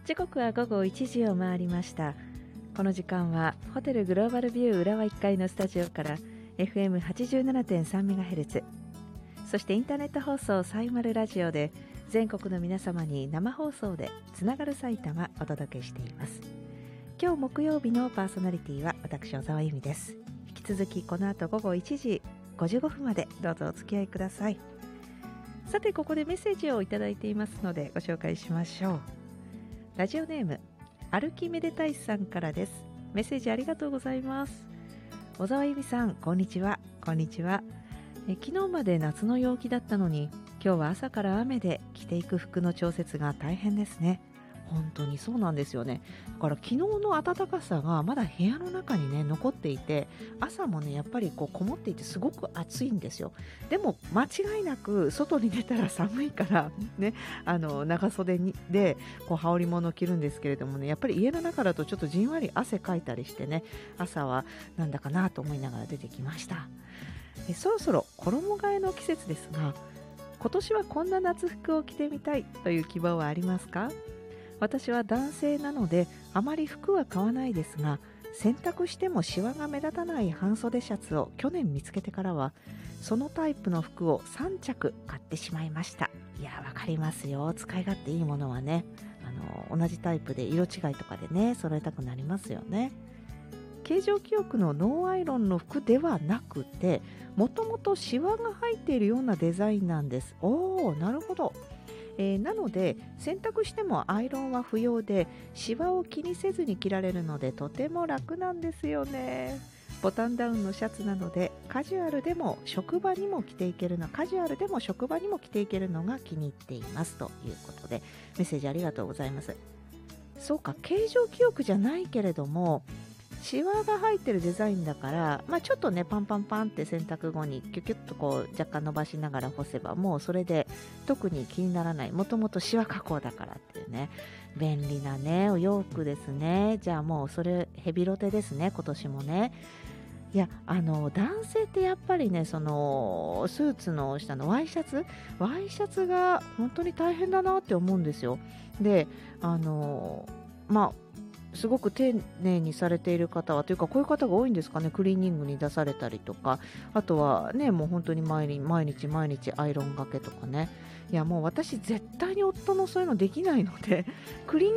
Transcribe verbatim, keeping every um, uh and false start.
時刻は午後いちじを回りました。この時間はホテルグローバルビュー浦和いっかいのスタジオから エフエムはちじゅうななてんさんメガヘルツ、 そしてインターネット放送サイマルラジオで全国の皆様に生放送でつながる埼玉お届けしています。今日木曜日のパーソナリティは私小沢由美です。引き続きこの後午後いちじごじゅうごふんまでどうぞお付き合いください。さて、ここでメッセージをいただいていますのでご紹介しましょう。ラジオネーム歩きめでたいさんからです。メッセージありがとうございます。小沢由美さん、こんにちは。こんにちは。え昨日まで夏の陽気だったのに、今日は朝から雨で着ていく服の調節が大変ですね。本当にそうなんですよね。だから昨日の暖かさがまだ部屋の中にね残っていて、朝もねやっぱりこうこもっていてすごく暑いんですよ。でも間違いなく外に出たら寒いからね、あの長袖にでこう羽織物を着るんですけれどもね、やっぱり家の中だとちょっとじんわり汗かいたりしてね、朝はなんだかなと思いながら出てきました。えそろそろ衣替えの季節ですが、今年はこんな夏服を着てみたいという希望はありますか？私は男性なのであまり服は買わないですが、洗濯してもシワが目立たない半袖シャツを去年見つけてからはそのタイプの服をさんちゃく買ってしまいました。いや、わかりますよ。使い勝手いいものはね、あの同じタイプで色違いとかでね揃えたくなりますよね。形状記憶のノーアイロンの服ではなくて、もともとシワが入っているようなデザインなんです。おー、なるほど。えー、なので洗濯してもアイロンは不要で、シワを気にせずに着られるのでとても楽なんですよね。ボタンダウンのシャツなのでカジュアルでも職場にも着ていけるのカジュアルでも職場にも着ていけるのが気に入っていますということで、メッセージありがとうございます。そうか、形状記憶じゃないけれどもシワが入ってるデザインだから、まあ、ちょっとねパンパンパンって洗濯後にキュキュッとこう若干伸ばしながら干せば、もうそれで特に気にならない。もともとシワ加工だからっていうね、便利なねお洋服ですね。じゃあもうそれヘビロテですね、今年もね。いや、あの男性ってやっぱりね、そのスーツの下のワイシャツワイシャツが本当に大変だなって思うんですよ。で、あのまあすごく丁寧にされている方はというか、こういう方が多いんですかね。クリーニングに出されたりとか、あとはねもう本当に毎日毎日毎日アイロンがけとかね。いや、もう私絶対に夫のそういうのできないので、クリーニング